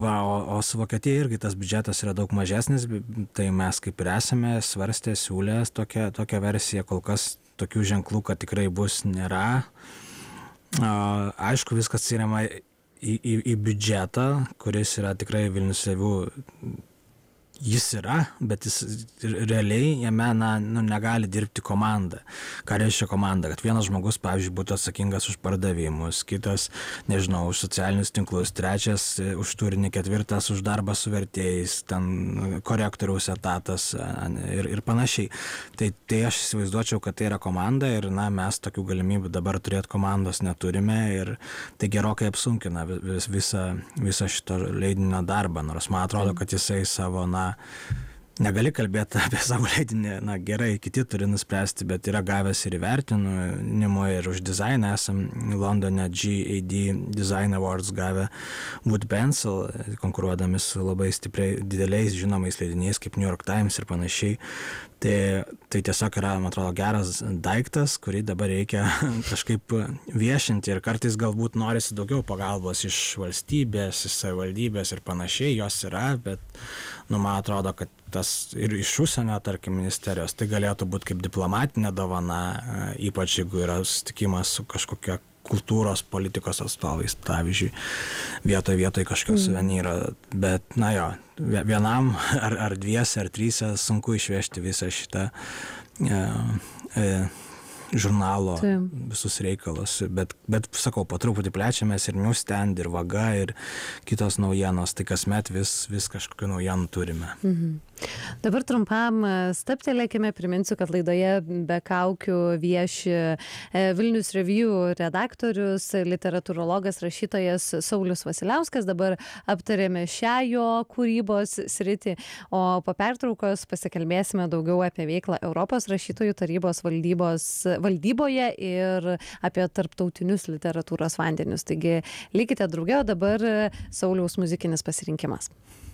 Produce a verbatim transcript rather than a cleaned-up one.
Va, o, o su Vokietija irgi tas biudžetas yra daug mažesnis, bi- tai mes kaip ir esame svarstę, siūlęs tokią, tokią versiją, kol kas tokių ženklų, kad tikrai bus, nėra. A, aišku, viskas atsiriama į, į, į biudžetą, kuris yra tikrai Vilnius Reviu. Jis yra, bet jis realiai jame na, nu, negali dirbti komanda. Ką reiškia komanda? Kad vienas žmogus, pavyzdžiui, būtų atsakingas už pardavimus, kitas, nežinau, už socialinius tinklus, trečias e, už turinį, ketvirtas už darbą su vertėjais, ten korektoriaus etatas a, ir, ir panašiai. Tai, tai aš įsivaizduočiau, kad tai yra komanda ir na, mes tokių galimybių dabar turėti komandos neturime ir tai gerokai apsunkina vis, visą, visą šito leidinio darbą, nors man atrodo, kad jisai savo, na, negali kalbėti apie savo leidinį, na gerai, kiti turi nuspręsti, bet yra gavęs ir įvertinimų ir už dizainą esam Londone G A D Design Awards gavę Wood Pencil, konkuruodami su labai stipriai dideliais žinomais leidiniais kaip New York Times ir panašiai. Tai, tai tiesiog yra, man atrodo, geras daiktas, kurį dabar reikia kažkaip viešinti ir kartais galbūt norisi daugiau pagalbos iš valstybės, iš savivaldybės ir panašiai, jos yra, bet nu, man atrodo, kad tas ir iš užsienio, tarkim, ministerijos, tai galėtų būti kaip diplomatinė dovana, ypač jeigu yra susitikimas su kažkokia kultūros politikos atstovais, pavyzdžiui, vietoj vietoj kažkokio mm. suvenyro, bet na jo, vienam ar, ar dviese ar tryse sunku išvežti visą šitą e, e, žurnalo Taip. Visus reikalus, bet, bet sakau, po truputį plečiamės ir newsstand, ir vaga, ir kitos naujienos, tai kasmet vis, vis kažkokių naujienų turime. Mhm. Dabar trumpam stabtelėkime, priminsiu, kad laidoje be kaukių vieši Vilnius Review redaktorius, literatūrologas, rašytojas Saulius Vasiliauskas. Dabar aptarėme šią jo kūrybos sritį, o po pertraukos pasikalbėsime daugiau apie veiklą Europos rašytojų tarybos valdybos, valdyboje ir apie tarptautinius literatūros vandenis. Taigi likite drauge, o dabar Sauliaus muzikinis pasirinkimas.